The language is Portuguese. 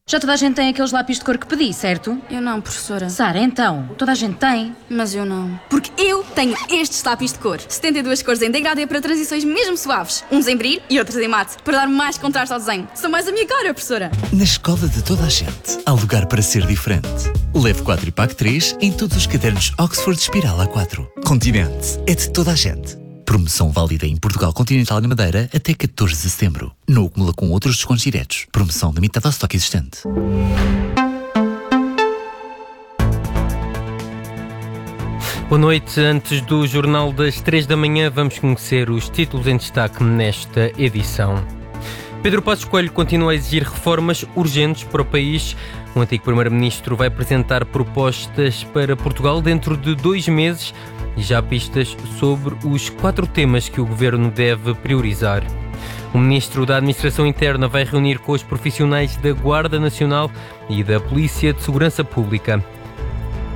Já toda a gente tem aqueles lápis de cor que pedi, certo? Eu não, professora. Sara, então, toda a gente tem. Mas eu não. Porque eu tenho estes lápis de cor. 72 cores em degradê para transições mesmo suaves. Uns em brilho e outros em mate, para dar mais contraste ao desenho. São mais a minha cara, professora. Na escola de toda a gente, há lugar para ser diferente. Leve 4 e pague 3 em todos os cadernos Oxford Espiral A4. Continente é de toda a gente. Promoção válida em Portugal Continental e Madeira até 14 de setembro. Não acumula com outros descontos diretos. Promoção limitada ao estoque existente. Boa noite. Antes do Jornal das 3 da manhã, vamos conhecer os títulos em destaque nesta edição. Pedro Passos Coelho continua a exigir reformas urgentes para o país. O antigo Primeiro-Ministro vai apresentar propostas para Portugal dentro de 2 meses e já há pistas sobre os 4 temas que o Governo deve priorizar. O Ministro da Administração Interna vai reunir com os profissionais da Guarda Nacional e da Polícia de Segurança Pública.